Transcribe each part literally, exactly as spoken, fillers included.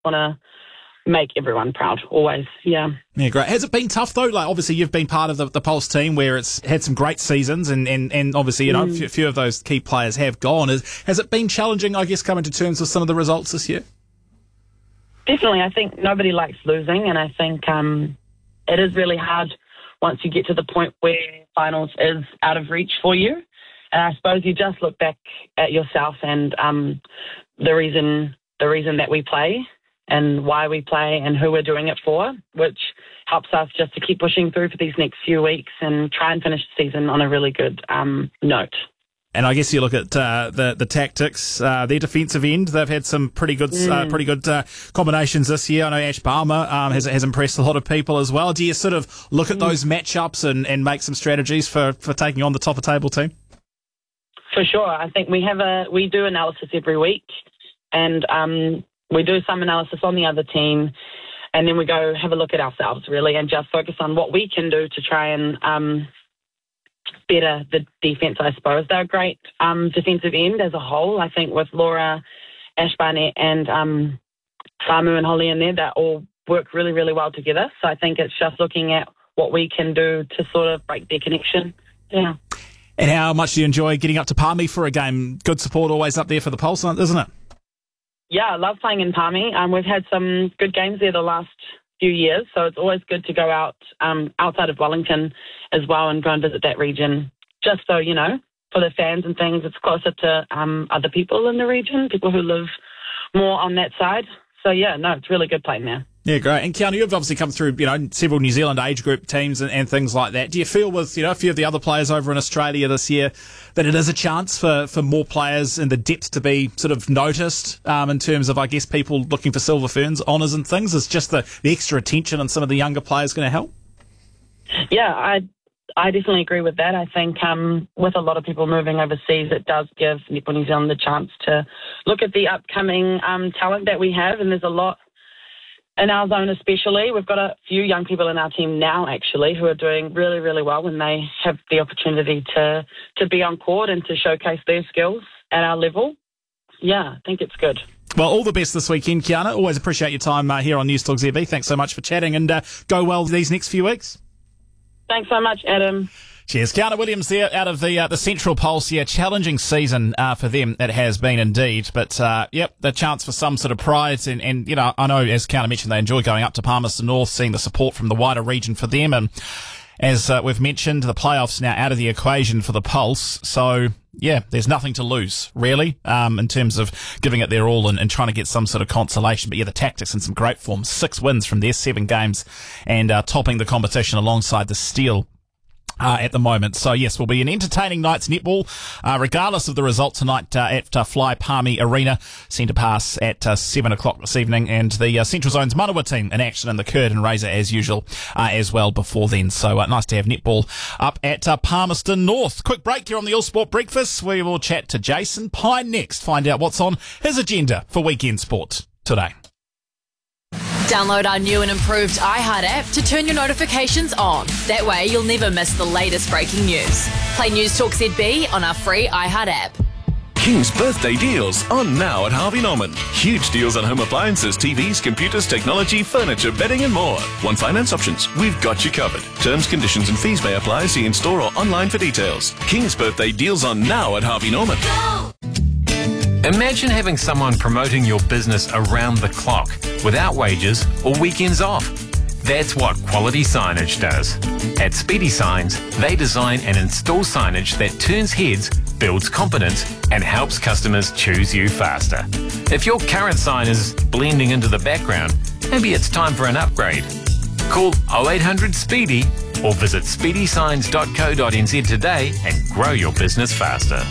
want to make everyone proud, always, yeah. Yeah, great. Has it been tough, though? Like, obviously, you've been part of the, the Pulse team where it's had some great seasons, and, and, and obviously, you know, mm. a few of those key players have gone. Is, has it been challenging, I guess, coming to terms with some of the results this year? Definitely. I think nobody likes losing, and I think um, it is really hard once you get to the point where finals is out of reach for you. And I suppose you just look back at yourself and um, the reason the reason that we play, and why we play and who we're doing it for, which helps us just to keep pushing through for these next few weeks and try and finish the season on a really good um, note. And I guess you look at uh, the the Tactics, uh, their defensive end. They've had some pretty good, mm. uh, pretty good uh, combinations this year. I know Ash Barmer um, has has impressed a lot of people as well. Do you sort of look at mm. those matchups and, and make some strategies for, for taking on the top of table team? For sure, I think we have a we do analysis every week, and um, we do some analysis on the other team, and then we go have a look at ourselves really, and just focus on what we can do to try and um, better the defence, I suppose. They're a great um, defensive end as a whole. I think with Laura, Ash Barnett and um, Samu and Holly in there, they all work really, really well together. So I think it's just looking at what we can do to sort of break their connection. Yeah. And how much do you enjoy getting up to Palmy for a game? Good support always up there for the Pulse, isn't it? Yeah, I love playing in Palmy. Um, we've had some good games there the last few years, so it's always good to go out um, outside of Wellington as well and go and visit that region, just so, you know, for the fans and things, it's closer to um, other people in the region, people who live more on that side. So, yeah, no, it's really good playing there. Yeah, great. And Kiana, you've obviously come through, you know, several New Zealand age group teams and, and things like that. Do you feel with, you know, a few of the other players over in Australia this year that it is a chance for, for more players in the depth to be sort of noticed um, in terms of, I guess, people looking for Silver Ferns honours and things? Is just the, the extra attention on some of the younger players going to help? Yeah, I I definitely agree with that. I think um, with a lot of people moving overseas, it does give Netball New Zealand the chance to look at the upcoming um, talent that we have, and there's a lot in our zone especially. We've got a few young people in our team now, actually, who are doing really, really well when they have the opportunity to, to be on court and to showcase their skills at our level. Yeah, I think it's good. Well, all the best this weekend, Kiana. Always appreciate your time uh, here on News Talk Z B. Thanks so much for chatting, and uh, go well these next few weeks. Thanks so much, Adam. Cheers. Kiana Williams there out of the uh, the Central Pulse. Yeah, challenging season uh, for them. It has been indeed. But, uh, yep, the chance for some sort of pride. And, and, you know, I know, as Kiana mentioned, they enjoy going up to Palmerston North, seeing the support from the wider region for them. And as uh, we've mentioned, the playoffs now out of the equation for the Pulse. So, yeah, there's nothing to lose, really, um, in terms of giving it their all and, and trying to get some sort of consolation. But, yeah, the Tactics in some great form. Six wins from their seven games and uh, topping the competition alongside the Steel. Uh, at the moment. So, yes, will be an entertaining night's netball, uh, regardless of the result tonight uh, at uh, Fly Palmy Arena. Centre pass at uh, seven o'clock this evening. And the uh, Central Zone's Manawa team in action in the Curtin Razor as usual uh, as well before then. So, uh, nice to have netball up at uh, Palmerston North. Quick break here on the All Sport Breakfast. We will chat to Jason Pine next, find out what's on his agenda for weekend sport today. Download our new and improved iHeart app to turn your notifications on. That way you'll never miss the latest breaking news. Play News Talk Z B on our free iHeart app. King's birthday deals on now at Harvey Norman. Huge deals on home appliances, T Vs, computers, technology, furniture, bedding and more. Want finance options? We've got you covered. Terms, conditions and fees may apply. See in store or online for details. King's birthday deals on now at Harvey Norman. Go! Imagine having someone promoting your business around the clock without wages or weekends off. That's what Quality Signage does. At Speedy Signs, they design and install signage that turns heads, builds confidence, and helps customers choose you faster. If your current sign is blending into the background, maybe it's time for an upgrade. Call oh eight hundred SPEEDY or visit speedy signs dot co dot n z today and grow your business faster.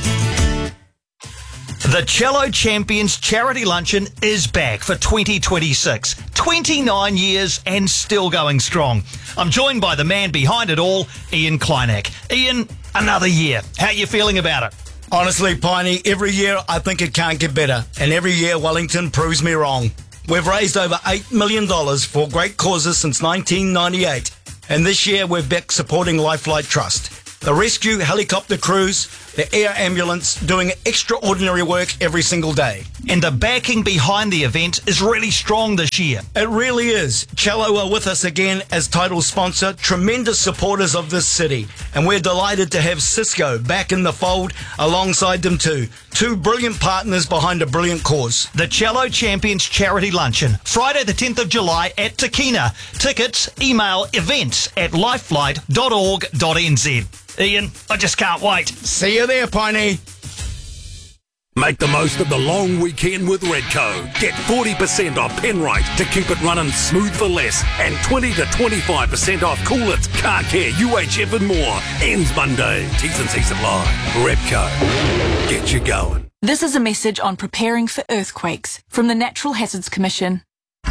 The Cello Champions Charity Luncheon is back for twenty twenty-six. twenty-nine years and still going strong. I'm joined by the man behind it all, Ian Kleinak. Ian, another year. How are you feeling about it? Honestly, Piney, every year I think it can't get better. And every year Wellington proves me wrong. We've raised over eight million dollars for great causes since nineteen ninety-eight. And this year we're back supporting Lifelight Trust. the rescue helicopter crews, the air ambulance doing extraordinary work every single day. And the backing behind the event is really strong this year. It really is. Cello are with us again as title sponsor, tremendous supporters of this city. And we're delighted to have Cisco back in the fold alongside them too. Two brilliant partners behind a brilliant cause. The Cello Champions Charity Luncheon, Friday the tenth of July at Takina. Tickets, email events at lifelight dot org dot n z. Ian, I just can't wait. See you there, Piney. Make the most of the long weekend with Redco. Get forty percent off Penrite to keep it running smooth for less, and twenty to twenty-five percent off Coolits, Car Care, U H F and more. Ends Monday. T's and C's apply. Redco. Get you going. This is a message on preparing for earthquakes from the Natural Hazards Commission.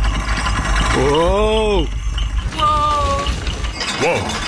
Whoa! Whoa! Whoa!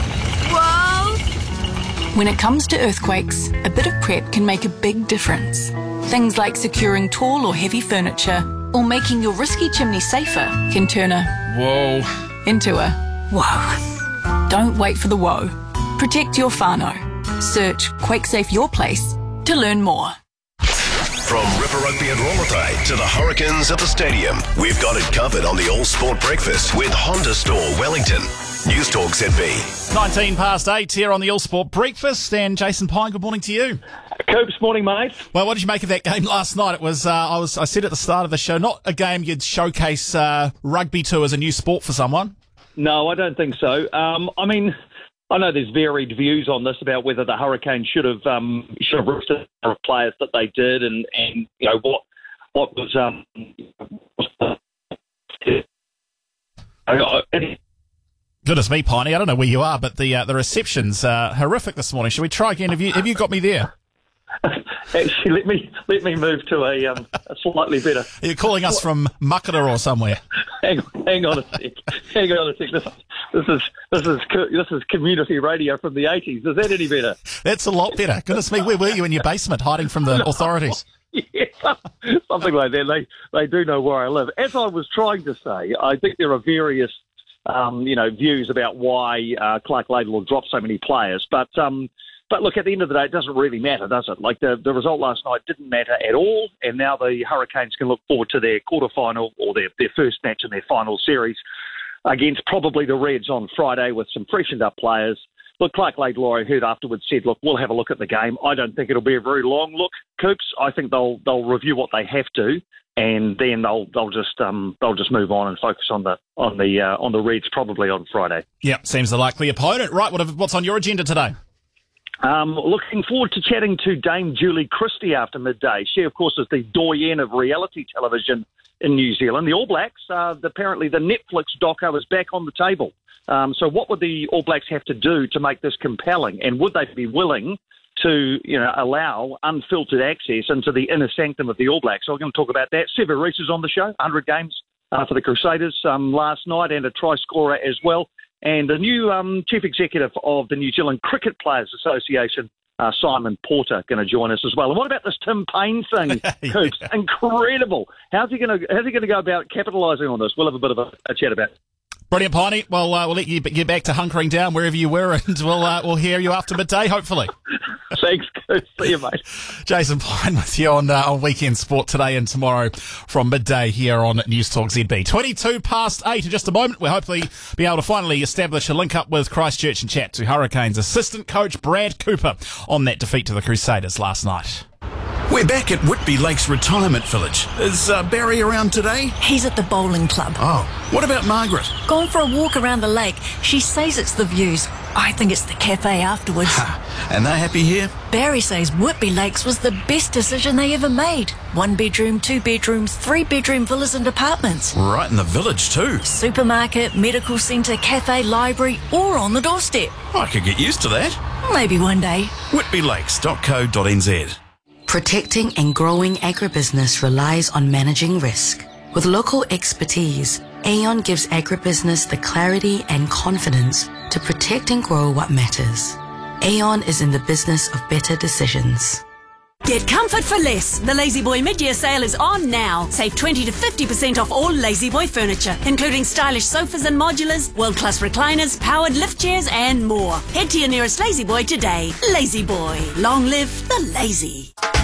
When it comes to earthquakes, a bit of prep can make a big difference. Things like securing tall or heavy furniture or making your risky chimney safer can turn a Whoa into a whoa. Don't wait for the whoa. Protect your whānau. Search QuakeSafe Your Place to learn more. From Ripper Rugby and Rolotai to the Hurricanes at the stadium, we've got it covered on the All Sport Breakfast with Honda Store Wellington. News Talk Z B. nineteen past eight here on the All Sport Breakfast. And Jason Pine, good morning to you. Coops, morning, mate. Well, what did you make of that game last night? It was, uh, I was, I said at the start of the show, not a game you'd showcase uh, rugby to as a new sport for someone. No, I don't think so. Um, I mean, I know there's varied views on this about whether the Hurricanes should have um, should have rested the players that they did, and, and you know what what was um. Goodness me, Piney, I don't know where you are, but the uh, the reception's uh, horrific this morning. Should we try again? Have you have you got me there? Actually, let me let me move to a, um, a slightly better. Are you calling us from Makara or somewhere? Hang, hang on a sec. Hang on a sec. This, this is this is this is community radio from the eighties. Is that any better? That's a lot better. Goodness me, where were you in your basement, hiding from the authorities? Yeah, something like that. They they do know where I live. As I was trying to say, I think there are various. Um, you know, views about why uh, Clark Laidlaw dropped so many players. But, um, but look, at the end of the day, it doesn't really matter, does it? Like, the, the result last night didn't matter at all, and now the Hurricanes can look forward to their quarterfinal or their, their first match in their final series against probably the Reds on Friday with some freshened-up players. Look, Clark Laidlaw, I heard afterwards, said, look, we'll have a look at the game. I don't think it'll be a very long look, Coops. I think they'll they'll review what they have to, and then they'll they'll just um they'll just move on and focus on the on the uh, on the Reds probably on Friday. Yeah, seems the likely opponent. Right, what what's on your agenda today? Um, looking forward to chatting to Dame Julie Christie after midday. She, of course, is the doyen of reality television in New Zealand. The All Blacks, uh, apparently the Netflix doco is back on the table. Um, so what would the All Blacks have to do to make this compelling? And would they be willing to, you know, allow unfiltered access into the inner sanctum of the All Blacks? So we're going to talk about that. Sever Reece is on the show, one hundred games uh, for the Crusaders um, last night, and a try scorer as well. And the new um, chief executive of the New Zealand Cricket Players Association, uh, Simon Porter, going to join us as well. And what about this Tim Payne thing, Coops? Yeah. Incredible. How's he going to how's he going to go about capitalising on this? We'll have a bit of a, a chat about it. Brilliant, Piney. Well, uh, we'll let you get back to hunkering down wherever you were, and we'll uh, we'll hear you after midday, hopefully. Thanks, Coops. See you, mate. Jason Pine with you on uh, on Weekend Sport today and tomorrow from midday here on News Talk Z B. twenty-two past eight in just a moment. We'll hopefully be able to finally establish a link up with Christchurch and chat to Hurricanes assistant coach Brad Cooper on that defeat to the Crusaders last night. We're back at Whitby Lakes Retirement Village. Is uh, Barry around today? He's at the bowling club. Oh, what about Margaret? Gone for a walk around the lake. She says it's the views. I think it's the cafe afterwards. And they're happy here? Barry says Whitby Lakes was the best decision they ever made. One bedroom, two bedrooms, three bedroom villas and apartments. Right in the village too. Supermarket, medical centre, cafe, library, all on the doorstep. I could get used to that. Maybe one day. whitby lakes dot co dot n z. Protecting and growing agribusiness relies on managing risk. With local expertise, Aon gives agribusiness the clarity and confidence to protect and grow what matters. Aon is in the business of better decisions. Get comfort for less. The Lazy Boy mid-year sale is on now. Save twenty to fifty percent off all Lazy Boy furniture, including stylish sofas and modulars, world-class recliners, powered lift chairs and more. Head to your nearest Lazy Boy today. Lazy Boy. Long live the lazy.